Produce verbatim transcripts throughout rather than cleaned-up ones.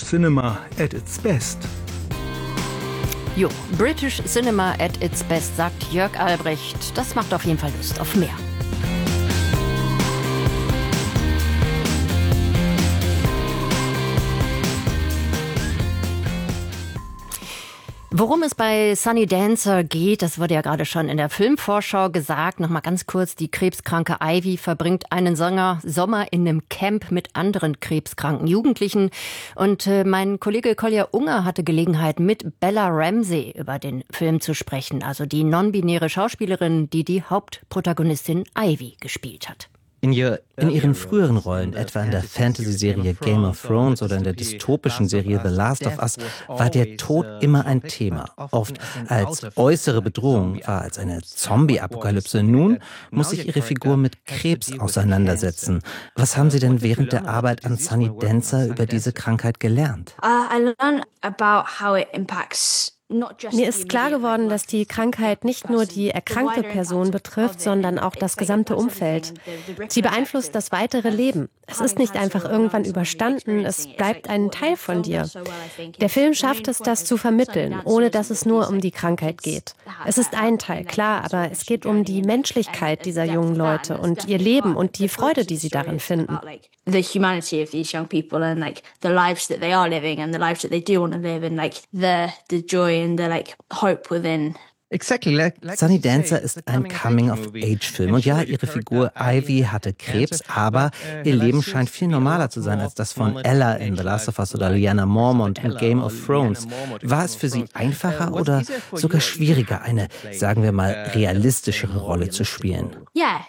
cinema at its best. Jo, British Cinema at its best, sagt Jörg Albrecht. Das macht auf jeden Fall Lust auf mehr. Worum es bei Sunny Dancer geht, das wurde ja gerade schon in der Filmvorschau gesagt. Nochmal ganz kurz, die krebskranke Ivy verbringt einen Sommer, Sommer in einem Camp mit anderen krebskranken Jugendlichen. Und äh, mein Kollege Kolja Unger hatte Gelegenheit, mit Bella Ramsey über den Film zu sprechen. Also die non-binäre Schauspielerin, die die Hauptprotagonistin Ivy gespielt hat. In, ihr, in ihren früheren Rollen, etwa in der Fantasy-Serie Game of Thrones oder in der dystopischen Serie The Last of Us, war der Tod immer ein Thema. Oft als äußere Bedrohung, war als eine Zombie-Apokalypse. Nun muss sich ihre Figur mit Krebs auseinandersetzen. Was haben Sie denn während der Arbeit an Sunny Dancer über diese Krankheit gelernt? Uh, I learned about how it impacts. Mir ist klar geworden, dass die Krankheit nicht nur die erkrankte Person betrifft, sondern auch das gesamte Umfeld. Sie beeinflusst das weitere Leben. Es ist nicht einfach irgendwann überstanden, es bleibt ein Teil von dir. Der Film schafft es, das zu vermitteln, ohne dass es nur um die Krankheit geht. Es ist ein Teil, klar, aber es geht um die Menschlichkeit dieser jungen Leute und ihr Leben und die Freude, die sie darin finden. The humanity of these young people and like the lives that they are living and the lives that they do want to live and like the the joy and the like hope within. Sunny Dancer ist ein Coming-of-Age-Film. Und ja, ihre Figur Ivy hatte Krebs, aber ihr Leben scheint viel normaler zu sein als das von Ella in The Last of Us oder Lyanna Mormont in Game of Thrones. War es für sie einfacher oder sogar schwieriger, eine, sagen wir mal, realistischere Rolle zu spielen? Ja,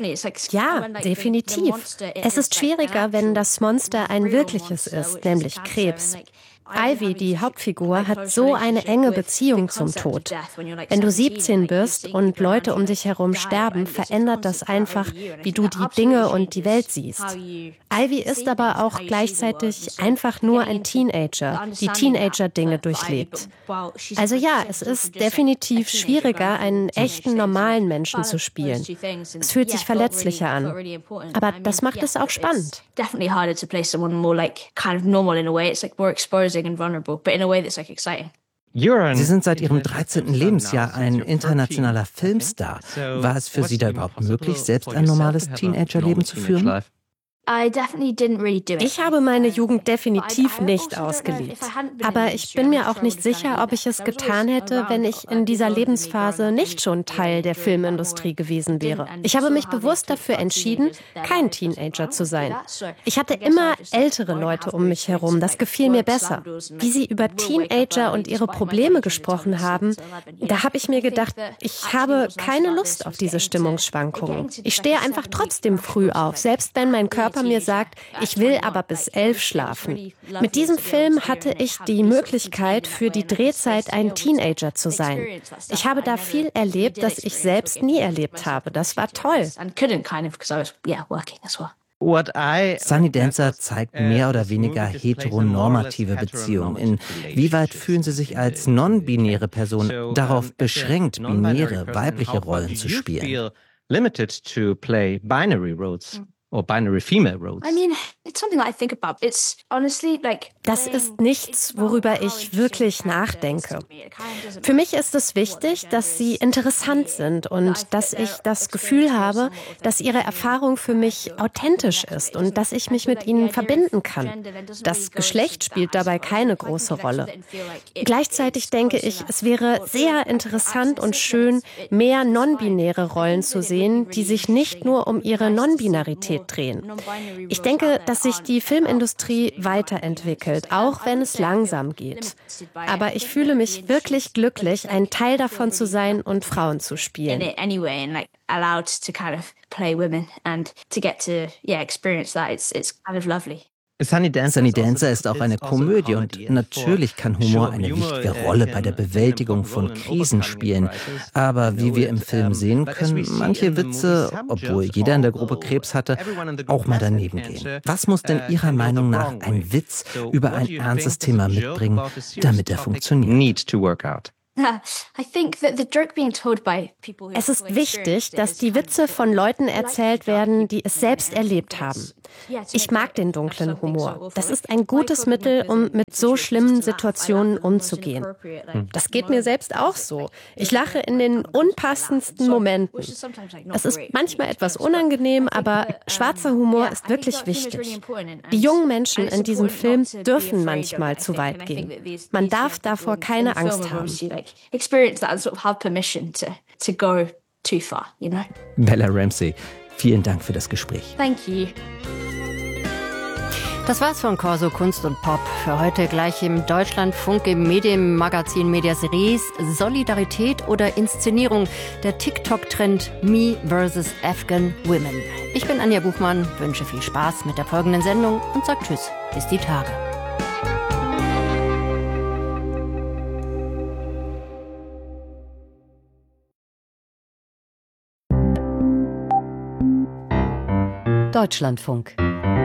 definitiv. Es ist schwieriger, wenn das Monster ein wirkliches ist, nämlich Krebs. Ivy, die Hauptfigur, hat so eine enge Beziehung zum Tod. Wenn du siebzehn bist und Leute um dich herum sterben, verändert das einfach, wie du die Dinge und die Welt siehst. Ivy ist aber auch gleichzeitig einfach nur ein Teenager, die Teenager-Dinge durchlebt. Also ja, es ist definitiv schwieriger, einen echten, normalen Menschen zu spielen. Es fühlt sich verletzlicher an. Aber das macht es auch spannend. Definitely harder to play someone more like kind of normal in a way. It's like more exposing and vulnerable, but in a way that's like exciting. Sie sind seit Ihrem dreizehnten Lebensjahr ein internationaler Filmstar. War es für Sie da überhaupt möglich, selbst ein normales Teenagerleben zu führen? Ich habe meine Jugend definitiv nicht ausgelebt. Aber ich bin mir auch nicht sicher, ob ich es getan hätte, wenn ich in dieser Lebensphase nicht schon Teil der Filmindustrie gewesen wäre. Ich habe mich bewusst dafür entschieden, kein Teenager zu sein. Ich hatte immer ältere Leute um mich herum. Das gefiel mir besser. Wie sie über Teenager und ihre Probleme gesprochen haben, da habe ich mir gedacht, ich habe keine Lust auf diese Stimmungsschwankungen. Ich stehe einfach trotzdem früh auf, selbst wenn mein Körper mir sagt, ich will aber bis elf schlafen. Mit diesem Film hatte ich die Möglichkeit, für die Drehzeit ein Teenager zu sein. Ich habe da viel erlebt, das ich selbst nie erlebt habe. Das war toll. Sunny Dancer zeigt mehr oder weniger heteronormative Beziehungen. Inwieweit fühlen Sie sich als non-binäre Person darauf beschränkt, binäre, weibliche Rollen zu spielen? Or binary female roles. I mean, it's something that I think about. It's honestly like. Das ist nichts, worüber ich wirklich nachdenke. Für mich ist es wichtig, dass sie interessant sind und dass ich das Gefühl habe, dass ihre Erfahrung für mich authentisch ist und dass ich mich mit ihnen verbinden kann. Das Geschlecht spielt dabei keine große Rolle. Gleichzeitig denke ich, es wäre sehr interessant und schön, mehr non-binäre Rollen zu sehen, die sich nicht nur um ihre Non-Binarität drehen. Ich denke, dass sich die Filmindustrie weiterentwickelt, auch wenn es langsam geht. Aber ich fühle mich wirklich glücklich, ein Teil davon zu sein und Frauen zu spielen. Sunny Dancer, Sunny Dancer ist auch eine Komödie und natürlich kann Humor eine wichtige Rolle bei der Bewältigung von Krisen spielen. Aber wie wir im Film sehen, können manche Witze, obwohl jeder in der Gruppe Krebs hatte, auch mal daneben gehen. Was muss denn Ihrer Meinung nach ein Witz über ein ernstes Thema mitbringen, damit er funktioniert? Es ist wichtig, dass die Witze von Leuten erzählt werden, die es selbst erlebt haben. Ich mag den dunklen Humor. Das ist ein gutes Mittel, um mit so schlimmen Situationen umzugehen. Das geht mir selbst auch so. Ich lache in den unpassendsten Momenten. Es ist manchmal etwas unangenehm, aber schwarzer Humor ist wirklich wichtig. Die jungen Menschen in diesem Film dürfen manchmal zu weit gehen. Man darf davor keine Angst haben. Bella Ramsey, vielen Dank für das Gespräch. Thank you. Das war's von Corso Kunst und Pop. Für heute gleich im Deutschlandfunk im Medienmagazin Medias Res. Solidarität oder Inszenierung? Der TikTok-Trend Me versus Afghan Women. Ich bin Anja Buchmann, wünsche viel Spaß mit der folgenden Sendung und sage Tschüss, bis die Tage. Deutschlandfunk.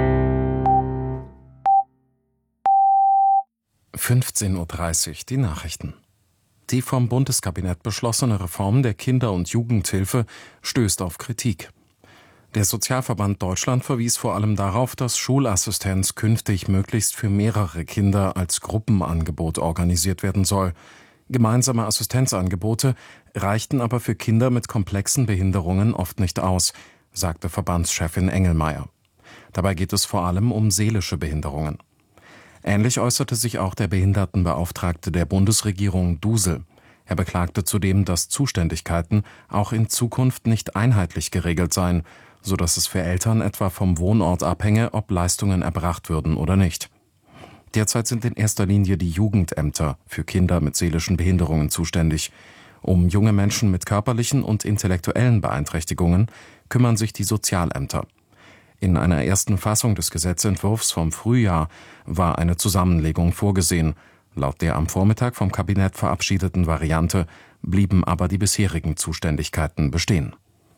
fünfzehn Uhr dreißig, die Nachrichten. Die vom Bundeskabinett beschlossene Reform der Kinder- und Jugendhilfe stößt auf Kritik. Der Sozialverband Deutschland verwies vor allem darauf, dass Schulassistenz künftig möglichst für mehrere Kinder als Gruppenangebot organisiert werden soll. Gemeinsame Assistenzangebote reichten aber für Kinder mit komplexen Behinderungen oft nicht aus, sagte Verbandschefin Engelmeier. Dabei geht es vor allem um seelische Behinderungen. Ähnlich äußerte sich auch der Behindertenbeauftragte der Bundesregierung Dusel. Er beklagte zudem, dass Zuständigkeiten auch in Zukunft nicht einheitlich geregelt seien, sodass es für Eltern etwa vom Wohnort abhänge, ob Leistungen erbracht würden oder nicht. Derzeit sind in erster Linie die Jugendämter für Kinder mit seelischen Behinderungen zuständig. Um junge Menschen mit körperlichen und intellektuellen Beeinträchtigungen kümmern sich die Sozialämter. In einer ersten Fassung des Gesetzentwurfs vom Frühjahr war eine Zusammenlegung vorgesehen. Laut der am Vormittag vom Kabinett verabschiedeten Variante blieben aber die bisherigen Zuständigkeiten bestehen.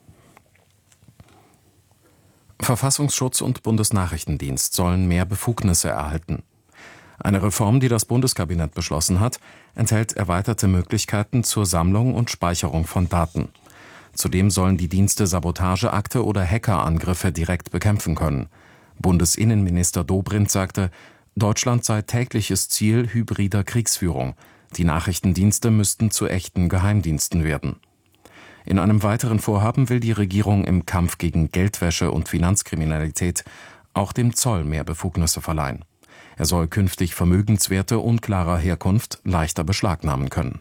Verfassungsschutz und Bundesnachrichtendienst sollen mehr Befugnisse erhalten. Eine Reform, die das Bundeskabinett beschlossen hat, enthält erweiterte Möglichkeiten zur Sammlung und Speicherung von Daten. Zudem sollen die Dienste Sabotageakte oder Hackerangriffe direkt bekämpfen können. Bundesinnenminister Dobrindt sagte, Deutschland sei tägliches Ziel hybrider Kriegsführung. Die Nachrichtendienste müssten zu echten Geheimdiensten werden. In einem weiteren Vorhaben will die Regierung im Kampf gegen Geldwäsche und Finanzkriminalität auch dem Zoll mehr Befugnisse verleihen. Er soll künftig Vermögenswerte unklarer Herkunft leichter beschlagnahmen können.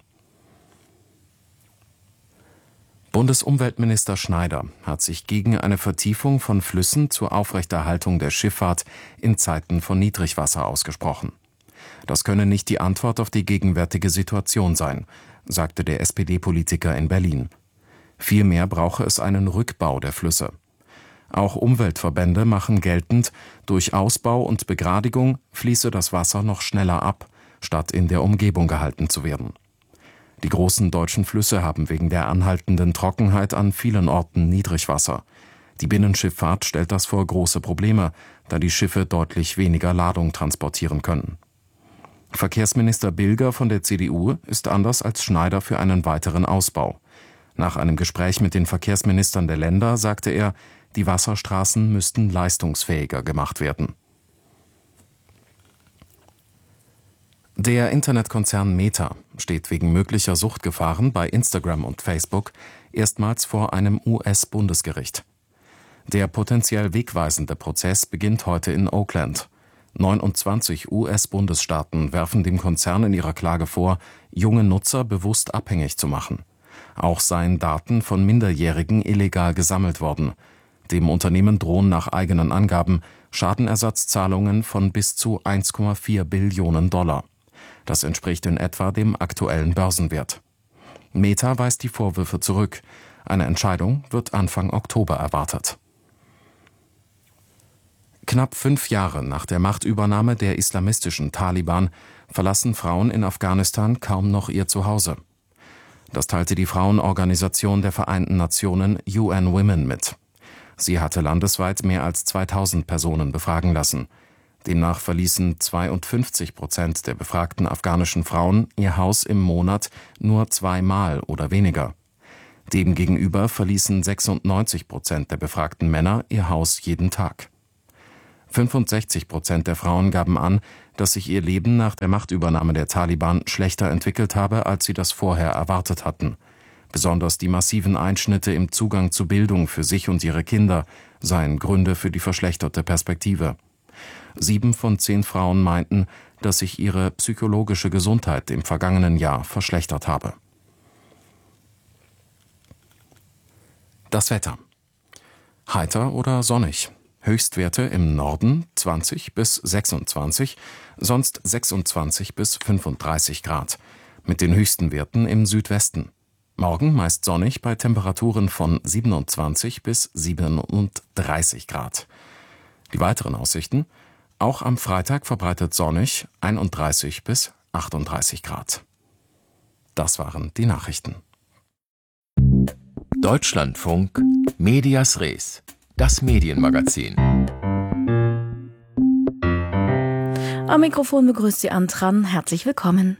Bundesumweltminister Schneider hat sich gegen eine Vertiefung von Flüssen zur Aufrechterhaltung der Schifffahrt in Zeiten von Niedrigwasser ausgesprochen. Das könne nicht die Antwort auf die gegenwärtige Situation sein, sagte der S P D-Politiker in Berlin. Vielmehr brauche es einen Rückbau der Flüsse. Auch Umweltverbände machen geltend, durch Ausbau und Begradigung fließe das Wasser noch schneller ab, statt in der Umgebung gehalten zu werden. Die großen deutschen Flüsse haben wegen der anhaltenden Trockenheit an vielen Orten Niedrigwasser. Die Binnenschifffahrt stellt das vor große Probleme, da die Schiffe deutlich weniger Ladung transportieren können. Verkehrsminister Bilger von der C D U ist anders als Schneider für einen weiteren Ausbau. Nach einem Gespräch mit den Verkehrsministern der Länder sagte er, die Wasserstraßen müssten leistungsfähiger gemacht werden. Der Internetkonzern Meta steht wegen möglicher Suchtgefahren bei Instagram und Facebook erstmals vor einem U S-Bundesgericht. Der potenziell wegweisende Prozess beginnt heute in Oakland. neunundzwanzig U S-Bundesstaaten werfen dem Konzern in ihrer Klage vor, junge Nutzer bewusst abhängig zu machen. Auch seien Daten von Minderjährigen illegal gesammelt worden. Dem Unternehmen drohen nach eigenen Angaben Schadenersatzzahlungen von bis zu eins Komma vier Billionen Dollar. Das entspricht in etwa dem aktuellen Börsenwert. Meta weist die Vorwürfe zurück. Eine Entscheidung wird Anfang Oktober erwartet. Knapp fünf Jahre nach der Machtübernahme der islamistischen Taliban verlassen Frauen in Afghanistan kaum noch ihr Zuhause. Das teilte die Frauenorganisation der Vereinten Nationen U N Women mit. Sie hatte landesweit mehr als zweitausend Personen befragen lassen. Demnach verließen zweiundfünfzig Prozent der befragten afghanischen Frauen ihr Haus im Monat nur zweimal oder weniger. Demgegenüber verließen sechsundneunzig Prozent der befragten Männer ihr Haus jeden Tag. fünfundsechzig Prozent der Frauen gaben an, dass sich ihr Leben nach der Machtübernahme der Taliban schlechter entwickelt habe, als sie das vorher erwartet hatten. Besonders die massiven Einschnitte im Zugang zu Bildung für sich und ihre Kinder seien Gründe für die verschlechterte Perspektive. Sieben von zehn Frauen meinten, dass sich ihre psychologische Gesundheit im vergangenen Jahr verschlechtert habe. Das Wetter. Heiter oder sonnig. Höchstwerte im Norden zwanzig bis sechsundzwanzig, sonst sechsundzwanzig bis fünfunddreißig Grad. Mit den höchsten Werten im Südwesten. Morgen meist sonnig bei Temperaturen von siebenundzwanzig bis siebenunddreißig Grad. Die weiteren Aussichten: Auch am Freitag verbreitet sonnig, einunddreißig bis achtunddreißig Grad. Das waren die Nachrichten. Deutschlandfunk Medias Res, das Medienmagazin. Am Mikrofon begrüßt Sie Antran. Herzlich willkommen.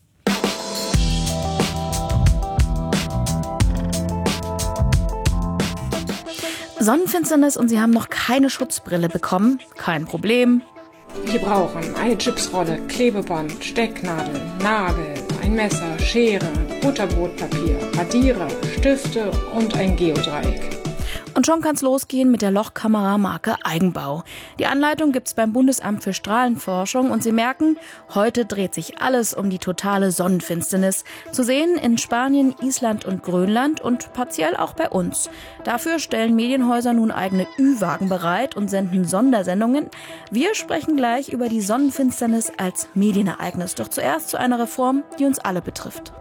Sonnenfinsternis und Sie haben noch keine Schutzbrille bekommen? Kein Problem. Wir brauchen eine Chipsrolle, Klebeband, Stecknadeln, Nagel, ein Messer, Schere, Butterbrotpapier, Radierer, Stifte und ein Geodreieck. Und schon kann's losgehen mit der Lochkamera Marke Eigenbau. Die Anleitung gibt's beim Bundesamt für Strahlenforschung und Sie merken, heute dreht sich alles um die totale Sonnenfinsternis. Zu sehen in Spanien, Island und Grönland und partiell auch bei uns. Dafür stellen Medienhäuser nun eigene Ü-Wagen bereit und senden Sondersendungen. Wir sprechen gleich über die Sonnenfinsternis als Medienereignis. Doch zuerst zu einer Reform, die uns alle betrifft.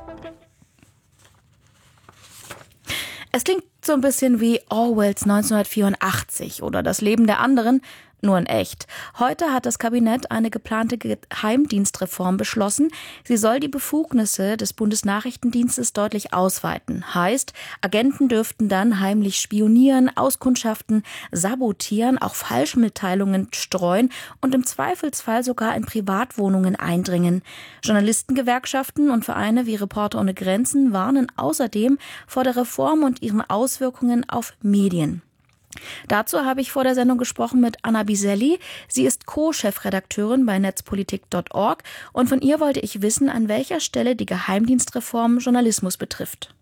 Es klingt so ein bisschen wie Orwells neunzehnhundertvierundachtzig oder Das Leben der anderen, nur in echt. Heute hat das Kabinett eine geplante Geheimdienstreform beschlossen. Sie soll die Befugnisse des Bundesnachrichtendienstes deutlich ausweiten. Heißt, Agenten dürften dann heimlich spionieren, auskundschaften, sabotieren, auch Falschmitteilungen streuen und im Zweifelsfall sogar in Privatwohnungen eindringen. Journalistengewerkschaften und Vereine wie Reporter ohne Grenzen warnen außerdem vor der Reform und ihren Auswirkungen auf Medien. Dazu habe ich vor der Sendung gesprochen mit Anna Biselli. Sie ist Co-Chefredakteurin bei netzpolitik punkt org und von ihr wollte ich wissen, an welcher Stelle die Geheimdienstreform Journalismus betrifft.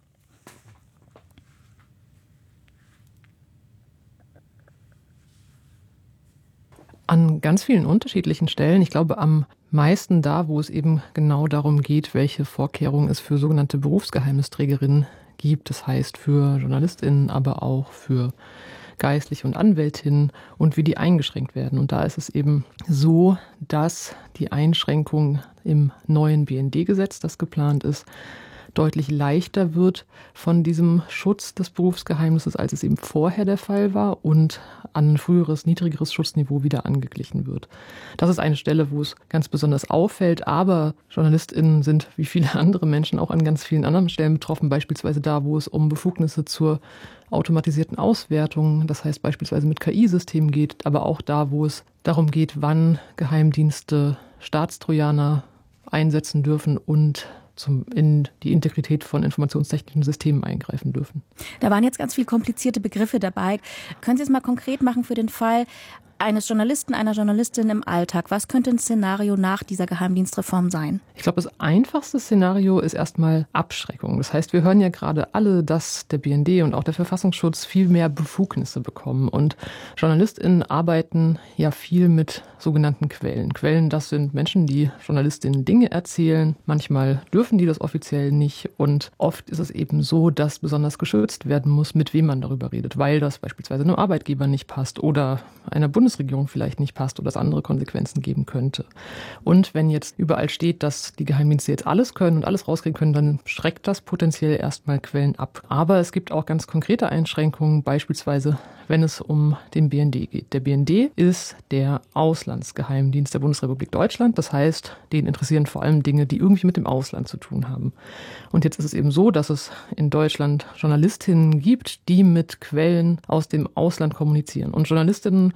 An ganz vielen unterschiedlichen Stellen. Ich glaube, am meisten da, wo es eben genau darum geht, welche Vorkehrungen es für sogenannte Berufsgeheimnisträgerinnen gibt. Das heißt für JournalistInnen, aber auch für Geistliche und Anwältinnen und wie die eingeschränkt werden. Und da ist es eben so, dass die Einschränkung im neuen B N D-Gesetz, das geplant ist, deutlich leichter wird von diesem Schutz des Berufsgeheimnisses, als es eben vorher der Fall war und an ein früheres, niedrigeres Schutzniveau wieder angeglichen wird. Das ist eine Stelle, wo es ganz besonders auffällt, aber JournalistInnen sind wie viele andere Menschen auch an ganz vielen anderen Stellen betroffen, beispielsweise da, wo es um Befugnisse zur automatisierten Auswertung, das heißt beispielsweise mit K I-Systemen geht, aber auch da, wo es darum geht, wann Geheimdienste Staatstrojaner einsetzen dürfen und zum, in die Integrität von informationstechnischen Systemen eingreifen dürfen. Da waren jetzt ganz viele komplizierte Begriffe dabei. Können Sie es mal konkret machen für den Fall eines Journalisten, einer Journalistin im Alltag? Was könnte ein Szenario nach dieser Geheimdienstreform sein? Ich glaube, das einfachste Szenario ist erstmal Abschreckung. Das heißt, wir hören ja gerade alle, dass der B N D und auch der Verfassungsschutz viel mehr Befugnisse bekommen. Und JournalistInnen arbeiten ja viel mit sogenannten Quellen. Quellen, das sind Menschen, die JournalistInnen Dinge erzählen. Manchmal dürfen die das offiziell nicht. Und oft ist es eben so, dass besonders geschützt werden muss, mit wem man darüber redet, weil das beispielsweise einem Arbeitgeber nicht passt oder einer Bundesregierung vielleicht nicht passt oder es andere Konsequenzen geben könnte. Und wenn jetzt überall steht, dass die Geheimdienste jetzt alles können und alles rauskriegen können, dann schreckt das potenziell erstmal Quellen ab. Aber es gibt auch ganz konkrete Einschränkungen, beispielsweise wenn es um den B N D geht. Der B N D ist der Auslandsgeheimdienst der Bundesrepublik Deutschland. Das heißt, den interessieren vor allem Dinge, die irgendwie mit dem Ausland zu tun haben. Und jetzt ist es eben so, dass es in Deutschland Journalistinnen gibt, die mit Quellen aus dem Ausland kommunizieren. Und Journalistinnen kommunizieren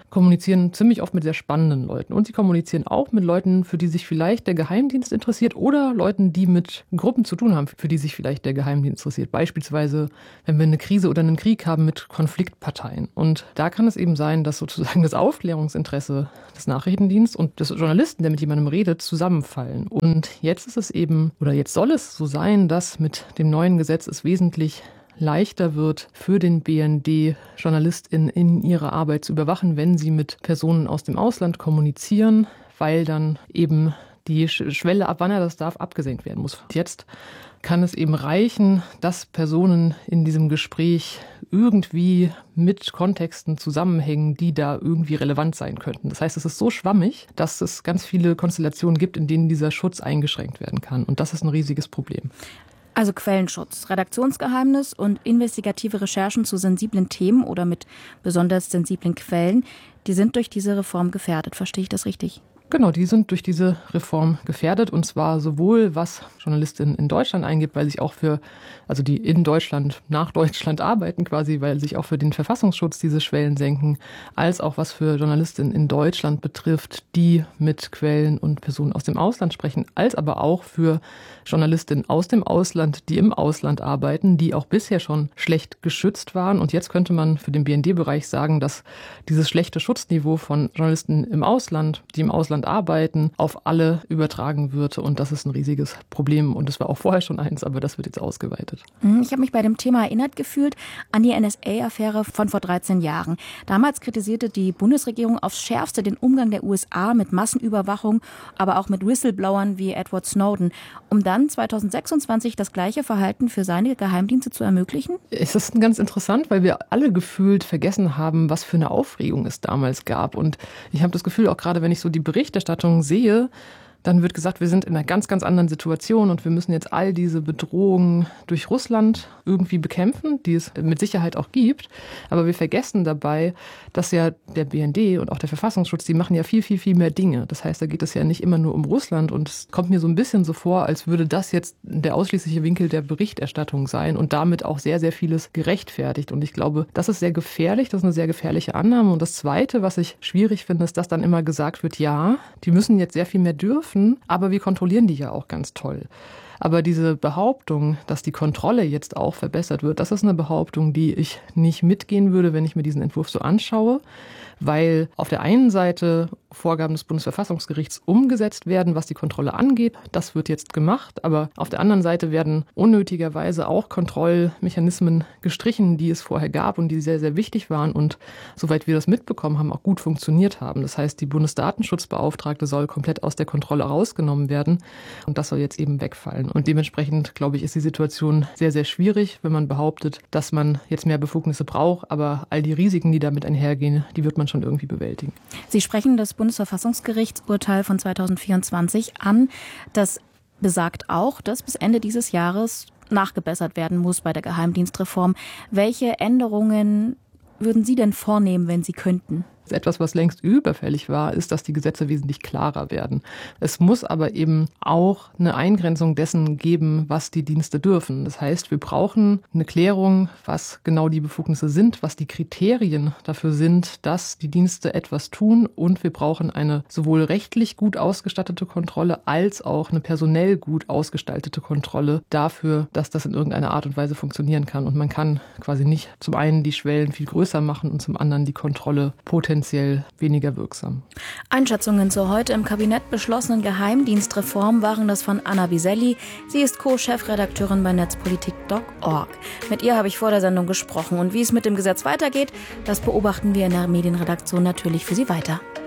kommunizieren ziemlich oft mit sehr spannenden Leuten. Und sie kommunizieren auch mit Leuten, für die sich vielleicht der Geheimdienst interessiert oder Leuten, die mit Gruppen zu tun haben, für die sich vielleicht der Geheimdienst interessiert. Beispielsweise, wenn wir eine Krise oder einen Krieg haben mit Konfliktparteien. Und da kann es eben sein, dass sozusagen das Aufklärungsinteresse des Nachrichtendienstes und des Journalisten, der mit jemandem redet, zusammenfallen. Und jetzt ist es eben, oder jetzt soll es so sein, dass mit dem neuen Gesetz es wesentlich leichter wird für den B N D, JournalistInnen in ihrer Arbeit zu überwachen, wenn sie mit Personen aus dem Ausland kommunizieren, weil dann eben die Schwelle, ab wann er das darf, abgesenkt werden muss. Jetzt kann es eben reichen, dass Personen in diesem Gespräch irgendwie mit Kontexten zusammenhängen, die da irgendwie relevant sein könnten. Das heißt, es ist so schwammig, dass es ganz viele Konstellationen gibt, in denen dieser Schutz eingeschränkt werden kann. Und das ist ein riesiges Problem. Also Quellenschutz, Redaktionsgeheimnis und investigative Recherchen zu sensiblen Themen oder mit besonders sensiblen Quellen, die sind durch diese Reform gefährdet. Verstehe ich das richtig? Genau, die sind durch diese Reform gefährdet, und zwar sowohl was Journalistinnen in Deutschland eingibt, weil sich auch für, also die in Deutschland, nach Deutschland arbeiten quasi, weil sich auch für den Verfassungsschutz diese Schwellen senken, als auch was für Journalistinnen in Deutschland betrifft, die mit Quellen und Personen aus dem Ausland sprechen, als aber auch für Journalistinnen aus dem Ausland, die im Ausland arbeiten, die auch bisher schon schlecht geschützt waren. Und jetzt könnte man für den B N D-Bereich sagen, dass dieses schlechte Schutzniveau von Journalisten im Ausland, die im Ausland arbeiten, auf alle übertragen wird. Und das ist ein riesiges Problem. Und es war auch vorher schon eins, aber das wird jetzt ausgeweitet. Ich habe mich bei dem Thema erinnert gefühlt an die N S A-Affäre von vor dreizehn Jahren. Damals kritisierte die Bundesregierung aufs Schärfste den Umgang der U S A mit Massenüberwachung, aber auch mit Whistleblowern wie Edward Snowden, um dann zweitausendsechsundzwanzig das gleiche Verhalten für seine Geheimdienste zu ermöglichen? Es ist ganz interessant, weil wir alle gefühlt vergessen haben, was für eine Aufregung es damals gab. Und ich habe das Gefühl, auch gerade wenn ich so die Berichterstattung sehe, dann wird gesagt, wir sind in einer ganz, ganz anderen Situation und wir müssen jetzt all diese Bedrohungen durch Russland irgendwie bekämpfen, die es mit Sicherheit auch gibt. Aber wir vergessen dabei, dass ja der B N D und auch der Verfassungsschutz, die machen ja viel, viel, viel mehr Dinge. Das heißt, da geht es ja nicht immer nur um Russland, und es kommt mir so ein bisschen so vor, als würde das jetzt der ausschließliche Winkel der Berichterstattung sein und damit auch sehr, sehr vieles gerechtfertigt. Und ich glaube, das ist sehr gefährlich, das ist eine sehr gefährliche Annahme. Und das Zweite, was ich schwierig finde, ist, dass dann immer gesagt wird, ja, die müssen jetzt sehr viel mehr dürfen, aber wir kontrollieren die ja auch ganz toll. Aber diese Behauptung, dass die Kontrolle jetzt auch verbessert wird, das ist eine Behauptung, die ich nicht mitgehen würde, wenn ich mir diesen Entwurf so anschaue, weil auf der einen Seite Vorgaben des Bundesverfassungsgerichts umgesetzt werden, was die Kontrolle angeht. Das wird jetzt gemacht, aber auf der anderen Seite werden unnötigerweise auch Kontrollmechanismen gestrichen, die es vorher gab und die sehr, sehr wichtig waren und, soweit wir das mitbekommen haben, auch gut funktioniert haben. Das heißt, die Bundesdatenschutzbeauftragte soll komplett aus der Kontrolle rausgenommen werden und das soll jetzt eben wegfallen. Und dementsprechend, glaube ich, ist die Situation sehr, sehr schwierig, wenn man behauptet, dass man jetzt mehr Befugnisse braucht, aber all die Risiken, die damit einhergehen, die wird man schon irgendwie bewältigen. Sie sprechen das Bundesverfassungsgerichtsurteil von zweitausendvierundzwanzig an. Das besagt auch, dass bis Ende dieses Jahres nachgebessert werden muss bei der Geheimdienstreform. Welche Änderungen würden Sie denn vornehmen, wenn Sie könnten? Etwas, was längst überfällig war, ist, dass die Gesetze wesentlich klarer werden. Es muss aber eben auch eine Eingrenzung dessen geben, was die Dienste dürfen. Das heißt, wir brauchen eine Klärung, was genau die Befugnisse sind, was die Kriterien dafür sind, dass die Dienste etwas tun, und wir brauchen eine sowohl rechtlich gut ausgestattete Kontrolle als auch eine personell gut ausgestaltete Kontrolle dafür, dass das in irgendeiner Art und Weise funktionieren kann. Und man kann quasi nicht zum einen die Schwellen viel größer machen und zum anderen die Kontrolle potenziell potenziell weniger wirksam. Einschätzungen zur heute im Kabinett beschlossenen Geheimdienstreform waren das von Anna Wieselli. Sie ist Co-Chefredakteurin bei netzpolitik punkt org. Mit ihr habe ich vor der Sendung gesprochen, und wie es mit dem Gesetz weitergeht, das beobachten wir in der Medienredaktion natürlich für Sie weiter.